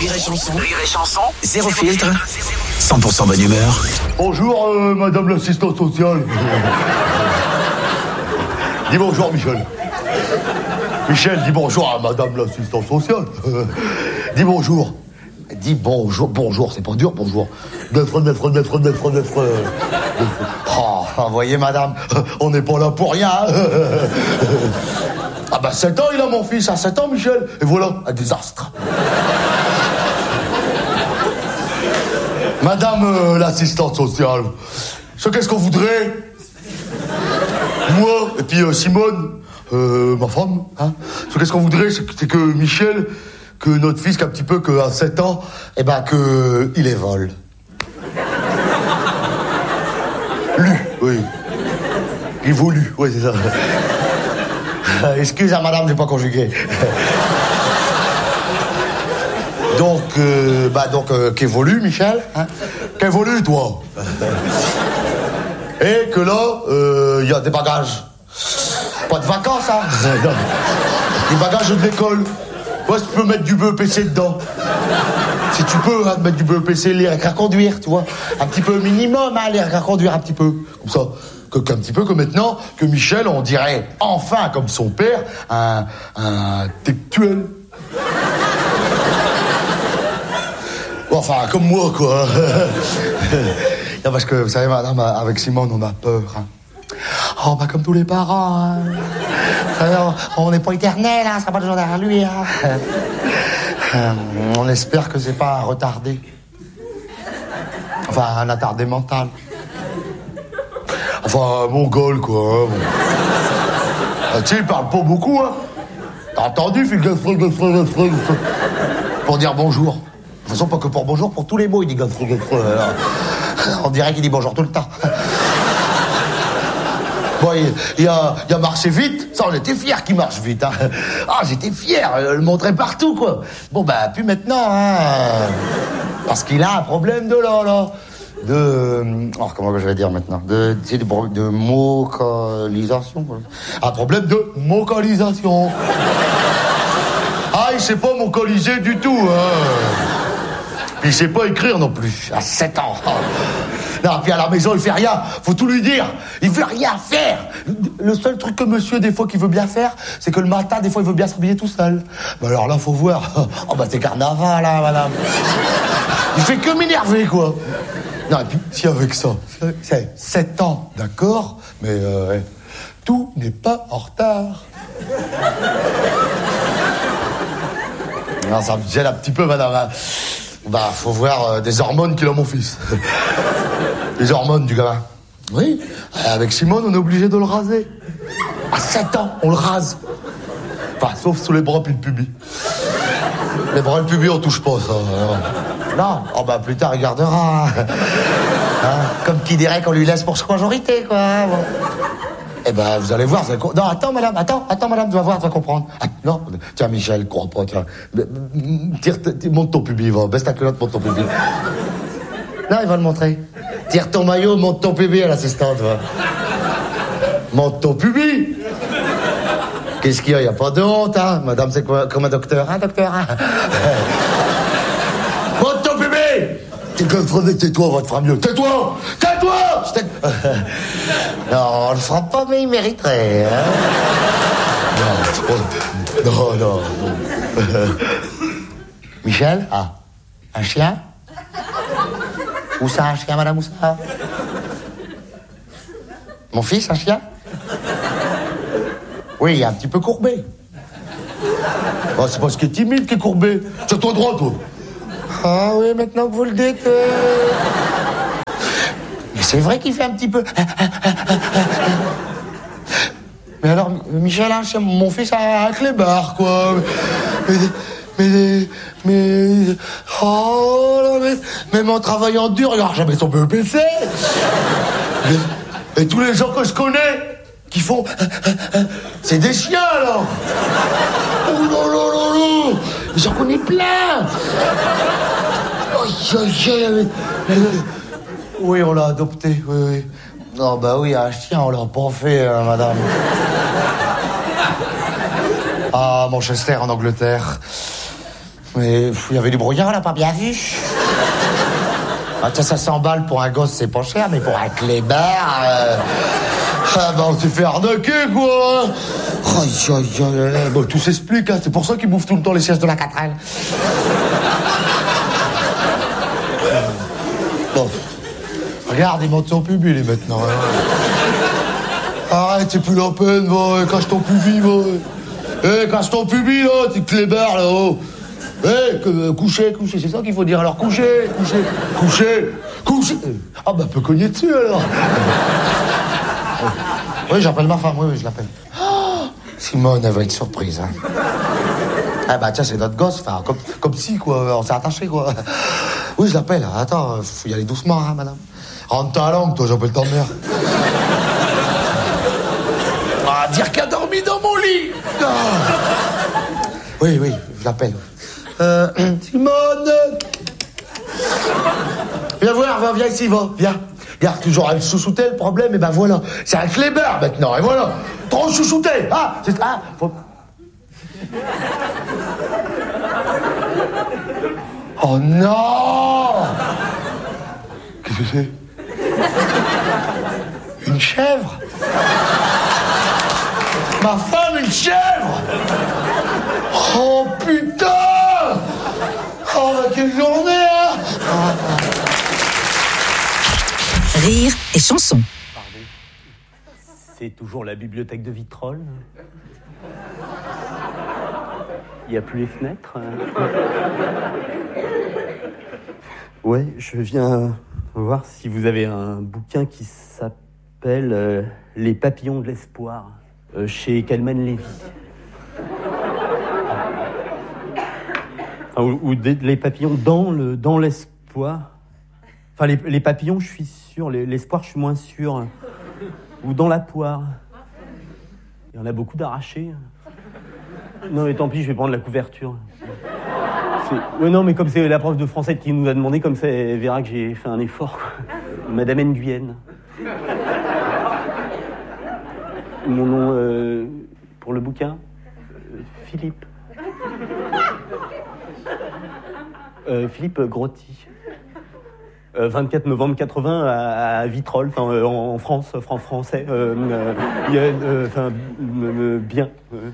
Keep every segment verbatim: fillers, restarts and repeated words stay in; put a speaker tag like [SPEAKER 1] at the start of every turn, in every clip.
[SPEAKER 1] Rire et chanson. Rire et chanson. Zéro filtre. cent pour cent bonne humeur.
[SPEAKER 2] Bonjour, euh, madame l'assistante sociale. Dis bonjour, Michel. Michel, dis bonjour à madame l'assistante sociale. Euh, dis bonjour. Dis bonjour. Bonjour, c'est pas dur, bonjour. Neuf, neuf, neuf, neuf, neuf. Oh, vous voyez, madame, on n'est pas là pour rien. Ah bah, sept ans, il a mon fils, à sept ans, Michel. Et voilà, un désastre. Madame euh, l'assistante sociale, ce qu'est-ce qu'on voudrait? Moi, et puis euh, Simone, euh, ma femme, hein, ce qu'est-ce qu'on voudrait, c'est que, c'est que Michel, que notre fils, qu'un petit peu, qu'à sept ans, eh ben, que il évole. Lu, oui. Évolue, oui, c'est ça. Excuse à madame, j'ai pas conjugué. Donc, euh, bah, donc, euh, qu'évolue, Michel, hein? Qu'évolue, toi? Et que là, il euh, y a des bagages. Pas de vacances, hein? Des bagages de l'école. Ouais, si tu peux mettre du B E P C dedans. Si tu peux, hein, mettre du B E P C, lire et à conduire, tu vois. Un petit peu minimum, hein, lire et à conduire un petit peu. Comme ça. Que, qu'un petit peu que maintenant, que Michel, on dirait enfin, comme son père, un, un textuel. Enfin, comme moi, quoi. Non, parce que, vous savez, madame, avec Simone, on a peur. Hein. Oh, bah, comme tous les parents. Hein. Alors, on n'est pas éternel, hein, ça sera pas toujours derrière lui. Hein. Euh, on espère que c'est pas un retardé. Enfin, un attardé mental. Enfin, un mongol, quoi. Hein, bon. Ah, tu sais, il parle pas beaucoup, hein. T'as entendu, fil de frig, de frig, de frig, pour dire bonjour. De toute façon, pas que pour bonjour, pour tous les mots, il dit frig, de frig. On dirait qu'il dit bonjour tout le temps. Bon, il, il, a, il a marché vite. Ça, on était fiers qu'il marche vite. Hein. Ah, j'étais fier, le montrer partout, quoi. Bon, bah, plus maintenant, hein. Parce qu'il a un problème de là, là. De... Oh, comment je vais dire maintenant? De, de, de, de vocalisation. Un problème de vocalisation. Ah, il sait pas vocaliser du tout, hein. Puis il sait pas écrire non plus, à sept ans. Non, puis à la maison, il fait rien. Faut tout lui dire. Il veut rien faire. Le seul truc que monsieur, des fois, qu'il veut bien faire, c'est que le matin, des fois, il veut bien s'habiller tout seul. Mais alors là, faut voir. Oh, bah, c'est carnaval, là, madame. Il fait que m'énerver, quoi. Non, et puis, si avec ça, c'est sept ans, d'accord, mais euh, tout n'est pas en retard. Non, ça me gêne un petit peu, madame. Bah, faut voir euh, des hormones qu'il a, mon fils. Les hormones du gamin. Oui, avec Simone, on est obligé de le raser. À sept ans, on le rase. Enfin, sauf sous les bras puis le pubis. Les bras et le pubis, on touche pas, ça. Non, oh bah plus tard, il gardera. Hein, comme qui dirait qu'on lui laisse pour sa majorité, quoi. Bon. Eh ben, vous allez voir, vous allez... Non, attends, madame, attends, attends, madame, tu vas voir, tu vas comprendre. Ah, non, tiens, Michel, crois pas, tiens. Tire, tire, monte ton pubis, va. Baisse ta culotte, monte ton pubis. Non, il va le montrer. Tire ton maillot, monte ton pubis à l'assistante, va. Monte ton pubis. Qu'est-ce qu'il y a? Il n'y a pas de honte, hein. Madame, c'est quoi, comme un docteur, hein, docteur, hein. Monte ton pubis. Tais-toi, on va te faire mieux. Tais-toi. Tais-toi. Non, on le fera pas, mais il mériterait, hein. Non, non, non. Michel? Ah, un chien? Où ça, un chien, madame, où ça? Mon fils, un chien? Oui, il est un petit peu courbé. Oh, c'est parce qu'il est timide qu'il est courbé. Tiens-toi droit, toi. Ah oui, maintenant que vous le dites... Euh... Mais c'est vrai qu'il fait un petit peu... Mais alors, Michel, hein, mon fils a un clébard, quoi. Mais... Mais... Mais... Oh là, mais... Même en travaillant dur, il n'aura jamais son B E P C. Et tous les gens que je connais... qui font... C'est des chiens, alors. Oh là là là là. J'en connais plein. Oh, oui, on l'a adopté, oui, oui. Non, bah oui, un chien, on l'a pas fait, hein, madame. Ah, Manchester, en Angleterre. Mais il y avait du brouillard, on l'a pas bien vu. Ah, tiens, ça cent balles pour un gosse, c'est pas cher, mais pour un clébard... Euh... Ah ben, on s'est fait arnaquer, quoi. Aïe, aïe, aïe. Bon, tout s'explique, hein. C'est pour ça qu'ils bouffent tout le temps les sièges de la quatre L. Bon. Regarde, il monte son pubis, lui, maintenant. Hein. Arrête, c'est plus la peine, va. Cache ton pubis, va. Eh, cache ton pubis, là, t'es clébard, là-haut. Eh, que, coucher, coucher, c'est ça qu'il faut dire. Alors, coucher, coucher, coucher, coucher. Ah, bah, peut cogner dessus, alors. Oui, j'appelle ma femme, oui, oui, je l'appelle. Oh, Simone, elle va être surprise, hein. Ah, bah, tiens, c'est notre gosse, enfin, comme, comme si, quoi, on s'est attaché, quoi. Oui, je l'appelle. Attends, faut y aller doucement, hein, madame. Rentre ta langue, toi, j'appelle ta mère. Ah, dire qu'elle a dormi dans mon lit. Ah. Oui, oui, je l'appelle. Euh, Simone. Viens voir, va, viens ici, va, viens. Regarde, toujours à le chouchouter, le problème, et ben voilà. C'est un clébard, maintenant, et voilà. Trop chouchouté. Ah, c'est... Ah, faut... Oh non! Qu'est-ce que c'est? Une chèvre? Ma femme, une chèvre! Oh putain! Oh, bah, quelle journée, hein!
[SPEAKER 1] Rire et chanson.
[SPEAKER 3] Pardon. C'est toujours la bibliothèque de Vitrolles. Il n'y a plus les fenêtres. Ouais, je viens voir si vous avez un bouquin qui s'appelle euh, Les papillons de l'espoir, euh, chez Calman Lévy. Enfin, ou, ou des, les papillons dans, le, dans l'espoir. Enfin, les, les papillons, je suis sûr. Les, l'espoir, je suis moins sûr. Ou dans la poire. Il y en a beaucoup d'arrachés. Non, mais tant pis, je vais prendre la couverture. C'est... Ouais, non, mais comme c'est la prof de français qui nous a demandé, comme ça, elle verra que j'ai fait un effort. Madame Nguyen. Mon nom euh, pour le bouquin, euh, Philippe. Euh, Philippe Grotti. Euh, vingt-quatre novembre quatre-vingts à, à Vitrolles, enfin euh, en France, franc français. Euh, euh, enfin, euh, bien.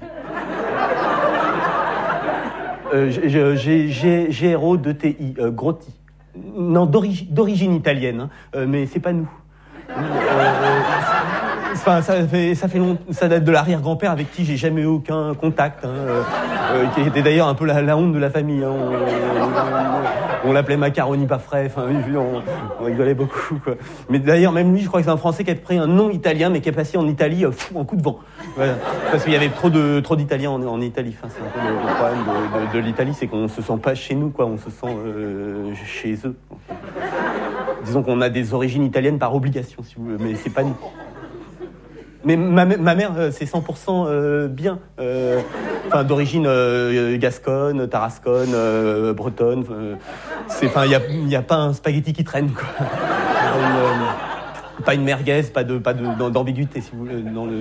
[SPEAKER 3] Euh, G R O deux T I, euh, Grotti. Non, d'origine, d'origine italienne, hein, euh, mais c'est pas nous. Enfin, euh, ça fait, ça fait long, ça date de l'arrière-grand-père avec qui j'ai jamais eu aucun contact, hein, euh, euh, qui était d'ailleurs un peu la, la honte de la famille. Hein, on, on, on l'appelait macaroni pas frais, enfin, on, on rigolait beaucoup, quoi. Mais d'ailleurs, même lui, je crois que c'est un Français qui a pris un nom italien, mais qui est passé en Italie, euh, fou, en coup de vent. Voilà. Parce qu'il y avait trop de, trop d'Italiens en, en Italie. Enfin, c'est un peu le, le problème de, de, de l'Italie, c'est qu'on se sent pas chez nous, quoi. On se sent euh, chez eux. Disons qu'on a des origines italiennes par obligation, si vous voulez, mais c'est pas nous. Mais ma, ma mère, c'est cent pour cent euh, bien. Euh, enfin, d'origine euh, gasconne, tarasconne, euh, bretonne. Euh, c'est, enfin, il y a, y a pas un spaghetti qui traîne, quoi. Une, euh, pas une merguez, pas de, pas de, d'ambiguïté, si vous voulez, dans le.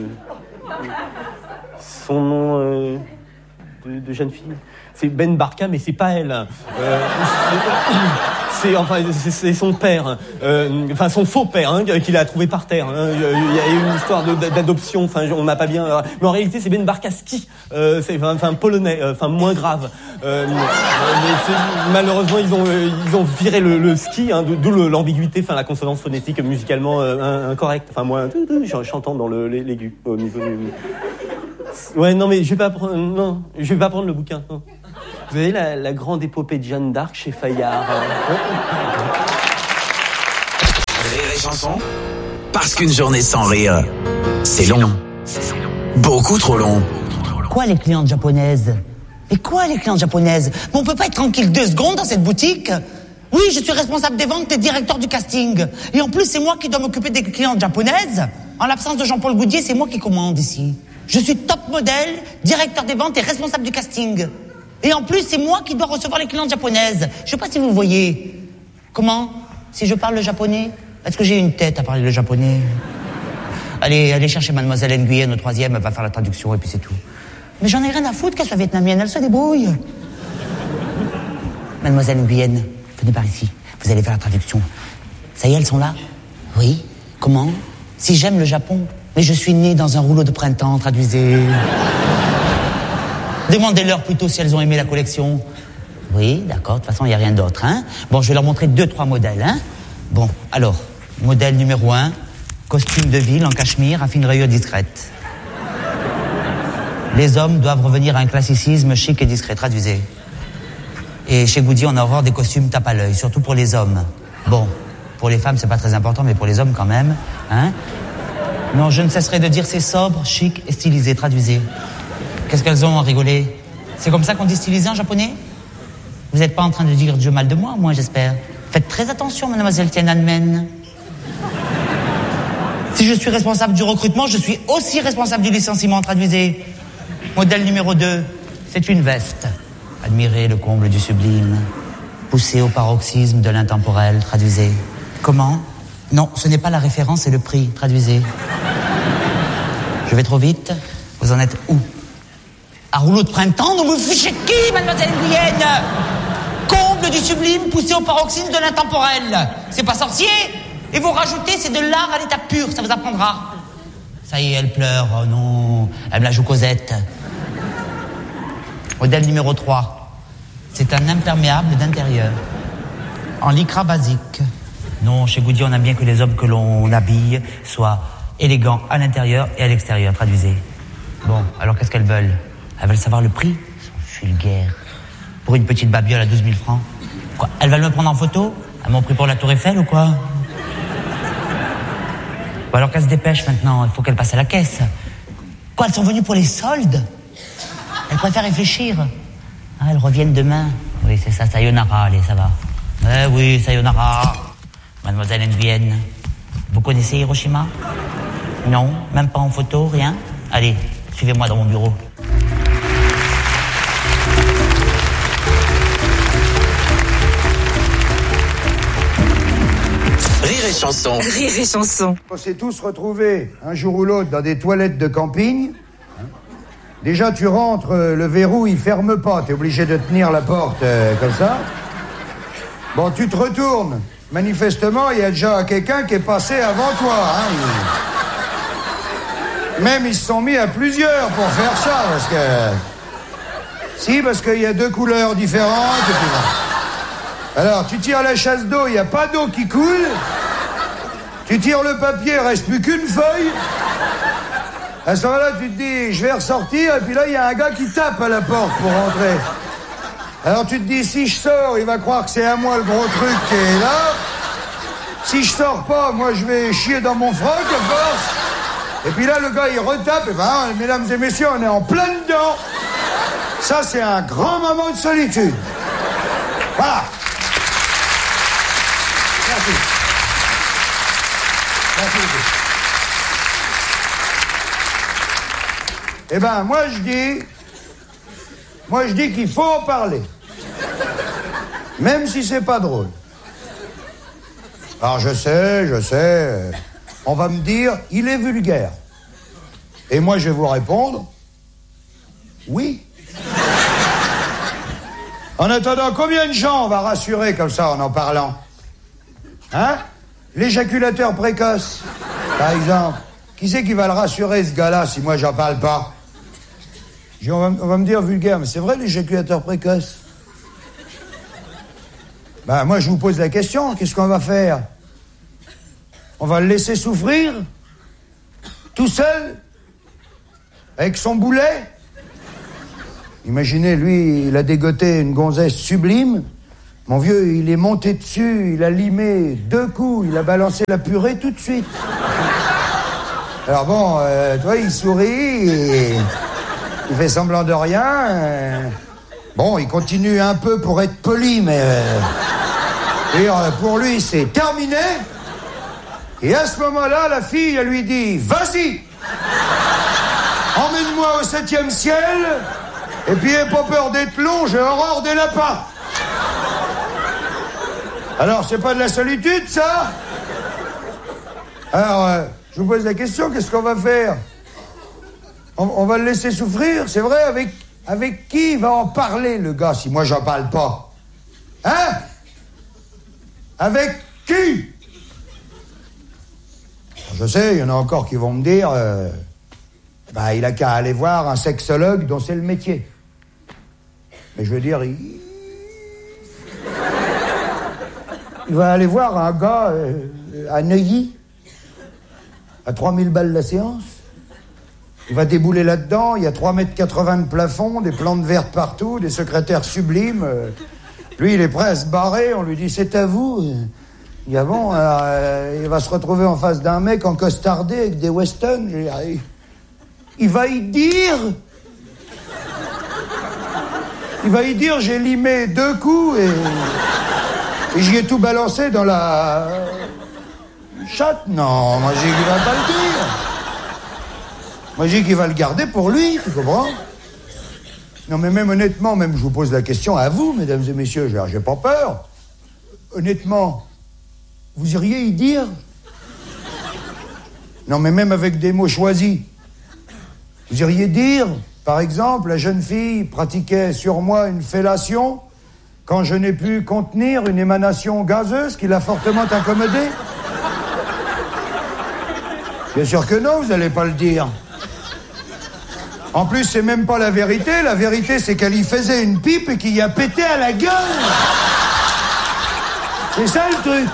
[SPEAKER 3] Son nom euh, de, de jeune fille, c'est Ben Barka, mais c'est pas elle. Euh, c'est, enfin, c'est, c'est son père, euh, enfin son faux père, hein, qu'il a trouvé par terre. Hein. Il y a eu une histoire de, d'adoption. Enfin, on n'a pas bien. Mais en réalité, c'est Ben Barkaski. Euh, c'est enfin polonais, enfin moins grave. Euh, mais malheureusement, ils ont ils ont viré le, le ski, hein, d'où l'ambiguïté, enfin la consonance phonétique musicalement euh, incorrecte. Enfin moi, j'entends dans le l'aigu au niveau du. Ouais, non, mais je vais pas prendre. Non, je vais pas prendre le bouquin. Non. Vous avez la, la grande épopée de Jeanne d'Arc chez Fayard.
[SPEAKER 1] Rire et chanson, parce qu'une journée sans rire, c'est long. Beaucoup trop long.
[SPEAKER 4] Quoi, les clientes japonaises? Mais quoi, les clientes japonaises? Mais on peut pas être tranquille deux secondes dans cette boutique? Oui, je suis responsable des ventes et directeur du casting. Et en plus, c'est moi qui dois m'occuper des clientes japonaises. En l'absence de Jean-Paul Goudier, c'est moi qui commande ici. Je suis top modèle, directeur des ventes et responsable du casting. Et en plus, c'est moi qui dois recevoir les clientes japonaises. Je sais pas si vous voyez. Comment? Si je parle le japonais? Est-ce que j'ai une tête à parler le japonais? Allez, allez chercher mademoiselle Nguyen au troisième, elle va faire la traduction et puis c'est tout. Mais j'en ai rien à foutre qu'elle soit vietnamienne, elle se débrouille. Mademoiselle Nguyen, venez par ici. Vous allez faire la traduction. Ça y est, elles sont là? Oui. Comment? Si j'aime le Japon. Mais je suis née dans un rouleau de printemps, traduisez. Demandez-leur plutôt si elles ont aimé la collection. Oui, d'accord, de toute façon, il n'y a rien d'autre, hein. Bon, je vais leur montrer deux, trois modèles, hein. Bon, alors, modèle numéro un, costume de ville en cachemire à fine rayure discrète. Les hommes doivent revenir à un classicisme chic et discret, traduisez. Et chez Goody, on a horreur des costumes tape à l'œil, surtout pour les hommes. Bon, pour les femmes, c'est pas très important, mais pour les hommes, quand même, hein. Non, je ne cesserai de dire c'est sobre, chic et stylisé, traduisez. Qu'est-ce qu'elles ont à rigoler? C'est comme ça qu'on dit stylisé en japonais? Vous n'êtes pas en train de dire du mal de moi, moi, j'espère. Faites très attention, mademoiselle Tiananmen. Si je suis responsable du recrutement, je suis aussi responsable du licenciement, traduisez. Modèle numéro deux, c'est une veste. Admirez le comble du sublime. Poussé au paroxysme de l'intemporel, traduisez. Comment? Non, ce n'est pas la référence, c'est le prix, traduisez. Je vais trop vite? Vous en êtes où? À rouleau de printemps? Non, vous fichez qui, mademoiselle Nguyen? Comble du sublime, poussé au paroxysme de l'intemporel. C'est pas sorcier? Et vous rajoutez, c'est de l'art à l'état pur, ça vous apprendra. Ça y est, elle pleure, oh non, elle me la joue Cosette. Modèle numéro trois, c'est un imperméable d'intérieur, en lycra basique. Non, chez Goody, on aime bien que les hommes que l'on habille soient élégants à l'intérieur et à l'extérieur, traduisez. Bon, alors qu'est-ce qu'elles veulent? Elles veulent savoir le prix? Elles sont vulgaires. Pour une petite babiole à douze mille francs. Quoi, elles veulent me prendre en photo? Elles m'ont pris pour la Tour Eiffel ou quoi? Bon, alors qu'elles se dépêchent maintenant, il faut qu'elles passent à la caisse. Quoi, elles sont venues pour les soldes? Elles préfèrent réfléchir. Ah, elles reviennent demain. Oui, c'est ça, sayonara, allez, ça va. Eh oui, sayonara. Mademoiselle Nguyen, vous connaissez Hiroshima? Non, même pas en photo, rien? Allez, suivez-moi dans mon bureau.
[SPEAKER 1] Rire et chanson.
[SPEAKER 5] Rire et chanson.
[SPEAKER 6] On s'est tous retrouvés un jour ou l'autre dans des toilettes de camping. Déjà, tu rentres, le verrou, il ferme pas. T'es obligé de tenir la porte euh, comme ça. Bon, tu te retournes. Manifestement, il y a déjà quelqu'un qui est passé avant toi. Hein. Même, ils se sont mis à plusieurs pour faire ça, parce que... Si, parce qu'il y a deux couleurs différentes. Et puis... Alors, tu tires la chasse d'eau, il n'y a pas d'eau qui coule. Tu tires le papier, il ne reste plus qu'une feuille. À ce moment-là, tu te dis, je vais ressortir, et puis là, il y a un gars qui tape à la porte pour rentrer. Alors tu te dis, si je sors, il va croire que c'est à moi le gros truc qui est là. Si je sors pas, moi, je vais chier dans mon froc, à force. Et puis là, le gars, il retape, et ben, mesdames et messieurs, on est en plein dedans. Ça, c'est un grand moment de solitude. Voilà. Merci. Merci beaucoup. Eh ben, moi, je dis... Moi, je dis qu'il faut en parler. Même si c'est pas drôle. Alors, je sais, je sais... On va me dire, il est vulgaire. Et moi, je vais vous répondre... Oui. En attendant, combien de gens on va rassurer comme ça en en parlant? Hein? L'éjaculateur précoce, par exemple. Qui c'est qui va le rassurer, ce gars-là, si moi, j'en parle pas? Je dis, on, va, on va me dire vulgaire, mais c'est vrai, l'éjaculateur précoce? Ben, moi, je vous pose la question, qu'est-ce qu'on va faire? On va le laisser souffrir? Tout seul? Avec son boulet? Imaginez, lui, il a dégoté une gonzesse sublime. Mon vieux, il est monté dessus, il a limé deux coups, il a balancé la purée tout de suite. Alors bon, euh, toi, il sourit, et il fait semblant de rien. Euh, bon, il continue un peu pour être poli, mais... Euh, et, euh, pour lui, c'est terminé. Et à ce moment-là, la fille, elle lui dit, vas-y, emmène-moi au septième ciel, et puis aie pas peur d'être long, j'ai horreur des lapins. Alors, c'est pas de la solitude, ça? Alors, euh, je vous pose la question, qu'est-ce qu'on va faire? on, on va le laisser souffrir, c'est vrai, avec, avec qui il va en parler, le gars, si moi j'en parle pas? Avec qui? Je sais, il y en a encore qui vont me dire... Euh, bah, il a qu'à aller voir un sexologue dont c'est le métier. Mais je veux dire, il... Il va aller voir un gars euh, à Neuilly, à trois mille balles la séance. Il va débouler là-dedans, il y a trois mètres quatre-vingts de plafond, des plantes vertes partout, des secrétaires sublimes. Euh, lui, il est prêt à se barrer, on lui dit « c'est à vous ». Il dit « ah bon, alors, euh, il va se retrouver en face d'un mec en costardé avec des Weston. » Je dis, ah, il... il va y dire... Il va y dire « j'ai limé deux coups et... » Et j'y ai tout balancé dans la... chatte. Non, moi j'ai dit qu'il va pas le dire. Moi j'ai dit qu'il va le garder pour lui, tu comprends? Non mais même honnêtement, même je vous pose la question à vous, mesdames et messieurs, j'ai, j'ai pas peur. Honnêtement, vous iriez y dire? Non mais même avec des mots choisis. Vous iriez dire, par exemple, la jeune fille pratiquait sur moi une fellation quand je n'ai pu contenir une émanation gazeuse qui l'a fortement incommodé? Bien sûr que non, vous n'allez pas le dire. En plus, c'est même pas la vérité. La vérité, c'est qu'elle y faisait une pipe et qu'il y a pété à la gueule. C'est ça le truc.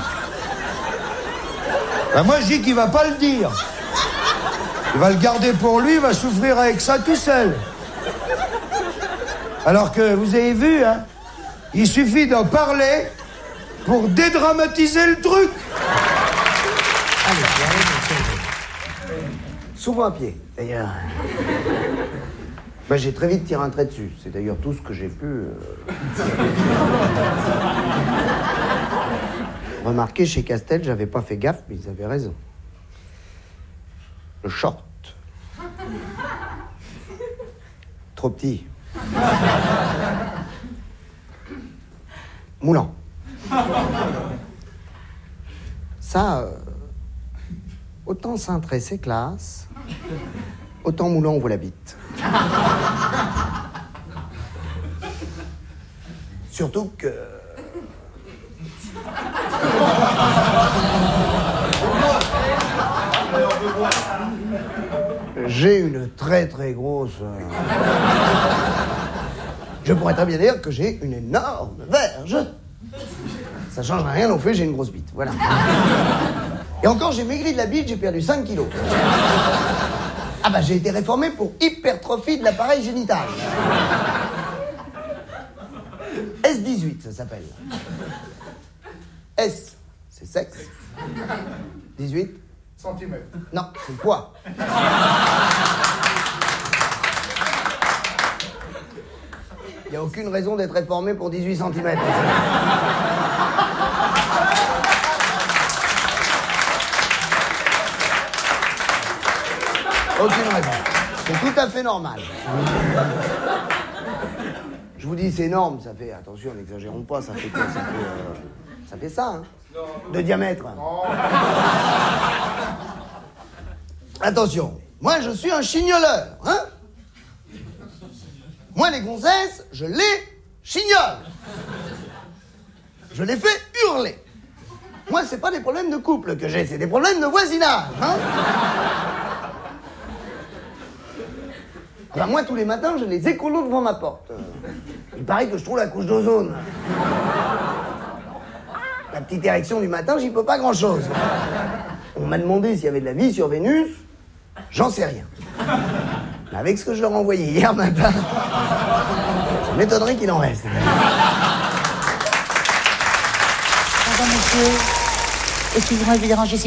[SPEAKER 6] Ben moi, je dis qu'il va pas le dire. Il va le garder pour lui, il va souffrir avec ça tout seul. Alors que, vous avez vu, hein, il suffit d'en parler pour dédramatiser le truc.
[SPEAKER 5] Allez, allez, souvent à pied, d'ailleurs. Ben, j'ai très vite tiré un trait dessus. C'est d'ailleurs tout ce que j'ai pu... Euh... Remarquez, chez Castel, j'avais pas fait gaffe, mais ils avaient raison. Le short. Trop petit. Moulant. Ça, euh, autant cintré, c'est classe, autant moulant, on vous la bite. Surtout que... J'ai une très très grosse... Euh... Je pourrais très bien dire que j'ai une énorme verge. Ça change rien au fait, j'ai une grosse bite, voilà. Et encore, j'ai maigri de la bite, j'ai perdu cinq kilos. Ah bah, j'ai été réformé pour hypertrophie de l'appareil génital. S dix-huit, ça s'appelle. S, c'est sexe. dix-huit
[SPEAKER 6] Centimètres.
[SPEAKER 5] Non, c'est le poids. Il n'y a aucune raison d'être réformé pour dix-huit centimètres. Aucune raison. C'est tout à fait normal. Je vous dis, c'est énorme, ça fait... Attention, n'exagérons pas, ça fait quoi? Ça fait, euh, ça fait ça, hein, de diamètre. Attention, moi je suis un chignoleur, hein. Moi les gonzesses, je les chignole. Je les fais hurler. Moi c'est pas des problèmes de couple que j'ai, c'est des problèmes de voisinage, hein. Ben moi tous les matins j'ai les écolos devant ma porte. Il paraît que je trouve la couche d'ozone. La petite érection du matin, j'y peux pas grand-chose. On m'a demandé s'il y avait de la vie sur Vénus. J'en sais rien. Mais avec ce que je leur ai envoyé hier matin, ça m'étonnerait qu'il en reste.
[SPEAKER 4] Pardon, monsieur. Excusez-moi de vous déranger.